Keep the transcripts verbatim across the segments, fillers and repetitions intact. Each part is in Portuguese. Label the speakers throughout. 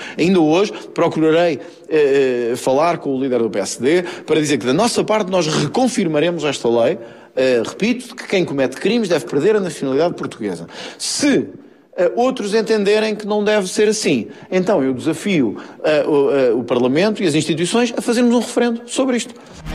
Speaker 1: Ainda hoje procurarei eh, falar com o líder do P S D para dizer que da nossa parte nós reconfirmaremos esta lei. Uh, repito, que quem comete crimes deve perder a nacionalidade portuguesa. Se uh, outros entenderem que não deve ser assim, então eu desafio uh, o, uh, o Parlamento e as instituições a fazermos um referendo sobre isto.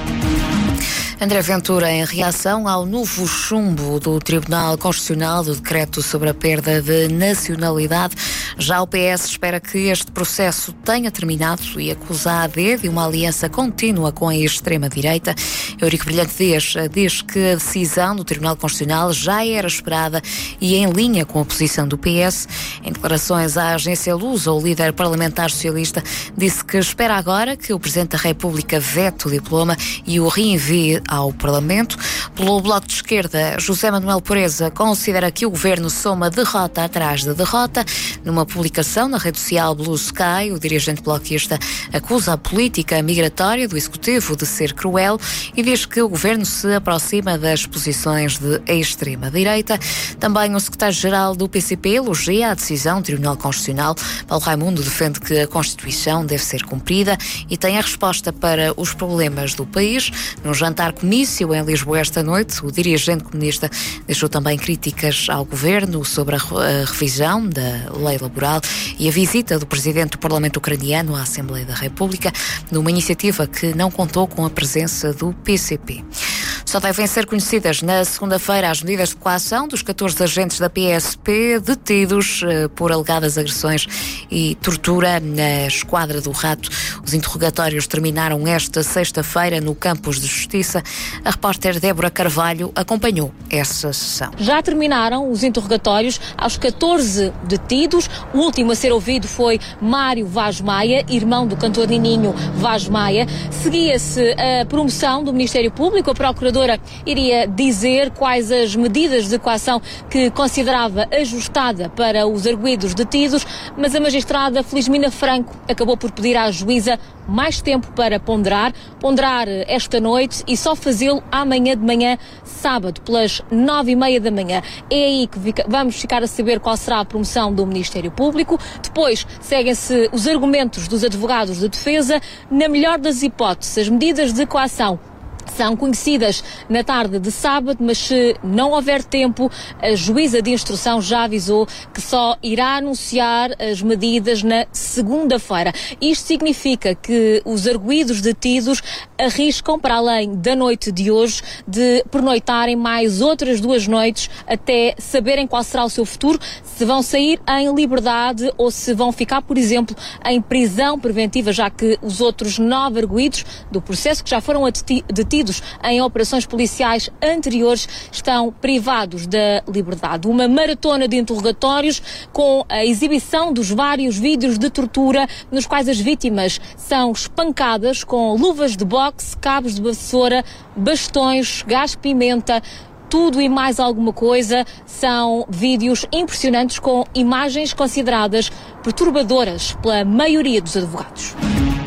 Speaker 2: André Ventura, em reação ao novo chumbo do Tribunal Constitucional do decreto sobre a perda de nacionalidade, já o P S espera que este processo tenha terminado e acusa a AD de uma aliança contínua com a extrema-direita. Eurico Brilhante Dias diz que a decisão do Tribunal Constitucional já era esperada e em linha com a posição do P S. Em declarações à agência Lusa, o líder parlamentar socialista disse que espera agora que o Presidente da República vete o diploma e o reenvie ao Parlamento. Pelo Bloco de Esquerda, José Manuel Pureza considera que o Governo soma derrota atrás de derrota. Numa publicação na rede social Blue Sky, o dirigente bloquista acusa a política migratória do Executivo de ser cruel e diz que o Governo se aproxima das posições de extrema-direita. Também o secretário-geral do P C P elogia a decisão do Tribunal Constitucional. Paulo Raimundo defende que a Constituição deve ser cumprida e tem a resposta para os problemas do país. Num jantar comício em Lisboa esta noite, o dirigente comunista deixou também críticas ao Governo sobre a revisão da lei laboral e a visita do presidente do Parlamento ucraniano à Assembleia da República, numa iniciativa que não contou com a presença do P C P. Só devem ser conhecidas na segunda-feira as medidas de coação dos catorze agentes da P S P detidos uh, por alegadas agressões e tortura na Esquadra do Rato. Os interrogatórios terminaram esta sexta-feira no Campos de Justiça. A repórter Débora Carvalho acompanhou essa sessão.
Speaker 3: Já terminaram os interrogatórios aos catorze detidos. O último a ser ouvido foi Mário Vaz Maia, irmão do cantor Nininho Vaz Maia. Seguia-se a promoção do Ministério Público. A Procuradora iria dizer quais as medidas de coação que considerava ajustada para os arguidos detidos, mas a magistrada Felizmina Franco acabou por pedir à juíza mais tempo para ponderar, ponderar esta noite e só fazê-lo amanhã de manhã, sábado, pelas nove e meia da manhã. É aí que fica, vamos ficar a saber qual será a promoção do Ministério Público. Depois seguem-se os argumentos dos advogados de defesa. Na melhor das hipóteses, as medidas de coação são conhecidas na tarde de sábado, mas se não houver tempo, a juíza de instrução já avisou que só irá anunciar as medidas na segunda-feira. Isto significa que os arguidos detidos arriscam, para além da noite de hoje, de pernoitarem mais outras duas noites até saberem qual será o seu futuro, se vão sair em liberdade ou se vão ficar, por exemplo, em prisão preventiva, já que os outros nove arguidos do processo que já foram detidos em operações policiais anteriores estão privados da liberdade. Uma maratona de interrogatórios com a exibição dos vários vídeos de tortura nos quais as vítimas são espancadas com luvas de boxe, cabos de vassoura, bastões, gás-pimenta. Tudo e mais alguma coisa. São vídeos impressionantes com imagens consideradas perturbadoras pela maioria dos advogados.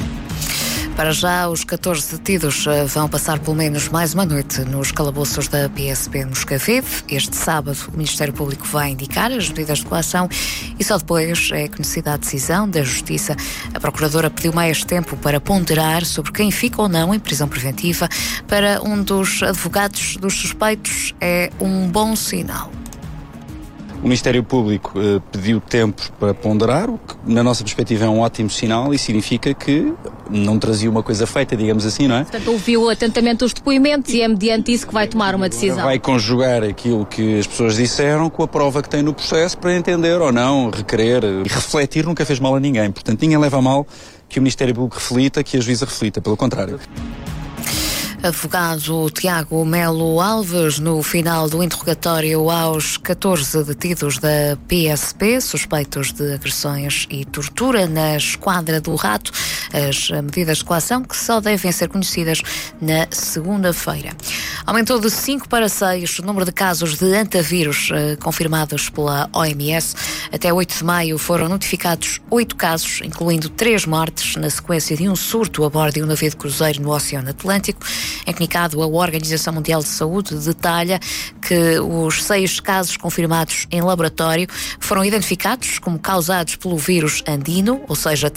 Speaker 2: Para já, os catorze detidos vão passar pelo menos mais uma noite nos calabouços da P S P Moscavide. Este sábado, o Ministério Público vai indicar as medidas de coação e só depois é conhecida a decisão da Justiça. A Procuradora pediu mais tempo para ponderar sobre quem fica ou não em prisão preventiva. Para um dos advogados dos suspeitos, é um bom sinal.
Speaker 4: O Ministério Público eh, pediu tempo para ponderar, o que na nossa perspectiva é um ótimo sinal e significa que não trazia uma coisa feita, digamos assim, não é?
Speaker 3: Portanto, ouviu atentamente os depoimentos e é mediante isso que vai tomar uma decisão.
Speaker 4: Vai conjugar aquilo que as pessoas disseram com a prova que tem no processo para entender ou não, requerer e refletir nunca fez mal a ninguém. Portanto, ninguém leva a mal que o Ministério Público reflita, que a juíza reflita, pelo contrário.
Speaker 2: Advogado Tiago Melo Alves, no final do interrogatório aos catorze detidos da P S P, suspeitos de agressões e tortura na Esquadra do Rato, as medidas de coação que só devem ser conhecidas na segunda-feira. Aumentou de cinco para seis o número de casos de antavírus eh, confirmados pela O M S. Até oito de maio foram notificados oito casos, incluindo três mortes na sequência de um surto a bordo de um navio de cruzeiro no Oceano Atlântico. Em comunicado, a Organização Mundial de Saúde detalha que os seis casos confirmados em laboratório foram identificados como causados pelo vírus andino, ou seja,